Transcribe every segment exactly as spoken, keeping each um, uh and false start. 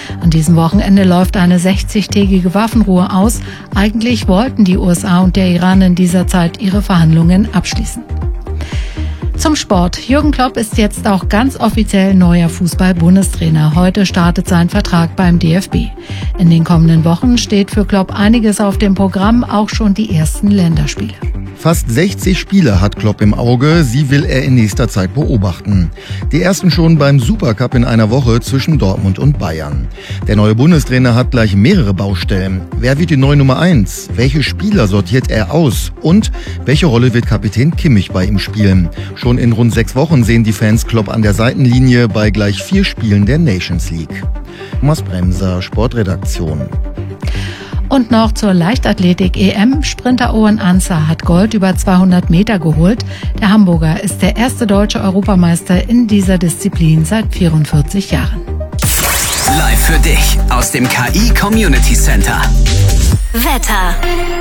An diesem Wochenende läuft eine sechzigtägige Waffenruhe aus. Eigentlich wollten die U S A und der Iran in dieser Zeit ihre Verhandlungen abschließen. Zum Sport. Jürgen Klopp ist jetzt auch ganz offiziell neuer Fußball-Bundestrainer. Heute startet sein Vertrag beim D F B. In den kommenden Wochen steht für Klopp einiges auf dem Programm, auch schon die ersten Länderspiele. Fast sechzig Spiele hat Klopp im Auge, sie will er in nächster Zeit beobachten. Die ersten schon beim Supercup in einer Woche zwischen Dortmund und Bayern. Der neue Bundestrainer hat gleich mehrere Baustellen. Wer wird die neue Nummer eins? Welche Spieler sortiert er aus? Und welche Rolle wird Kapitän Kimmich bei ihm spielen? Schon in rund sechs Wochen sehen die Fans Klopp an der Seitenlinie bei gleich vier Spielen der Nations League. Thomas Bremser, Sportredaktion. Und noch zur Leichtathletik-E M. Sprinter Owen Ansah hat Gold über zweihundert Meter geholt. Der Hamburger ist der erste deutsche Europameister in dieser Disziplin seit vierundvierzig Jahren. Live für dich aus dem K I Community Center. Wetter.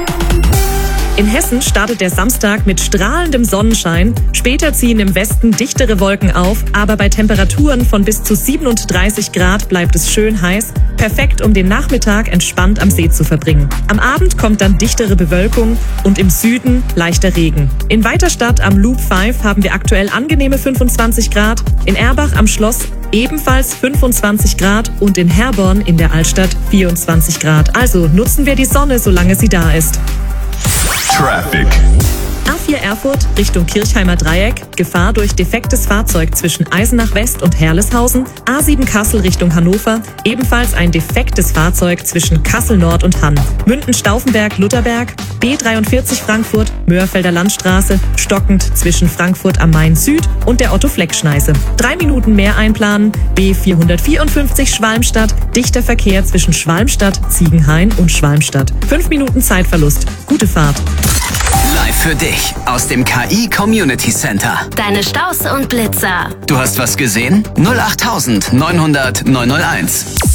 In Hessen startet der Samstag mit strahlendem Sonnenschein. Später ziehen im Westen dichtere Wolken auf, aber bei Temperaturen von bis zu siebenunddreißig Grad bleibt es schön heiß. Perfekt, um den Nachmittag entspannt am See zu verbringen. Am Abend kommt dann dichtere Bewölkung und im Süden leichter Regen. In Weiterstadt am Loop fünf haben wir aktuell angenehme fünfundzwanzig Grad, in Erbach am Schloss ebenfalls fünfundzwanzig Grad und in Herborn in der Altstadt vierundzwanzig Grad. Also nutzen wir die Sonne, solange sie da ist. Traffic. A vier Erfurt Richtung Kirchheimer Dreieck, Gefahr durch defektes Fahrzeug zwischen Eisenach West und Herleshausen. A sieben Kassel Richtung Hannover, ebenfalls ein defektes Fahrzeug zwischen Kassel Nord und Hann. München-Stauffenberg Lutherberg, B dreiundvierzig Frankfurt, Mörfelder Landstraße, stockend zwischen Frankfurt am Main Süd und der Otto-Fleck-Schneise. Drei Minuten mehr einplanen, B vierhundertvierundfünfzig Schwalmstadt, dichter Verkehr zwischen Schwalmstadt, Ziegenhain und Schwalmstadt. Fünf Minuten Zeitverlust. Gute Fahrt. Live für dich aus dem K I Community Center. Deine Staus und Blitzer. Du hast was gesehen? null acht neunhundert neunhunderт neunhunderteins.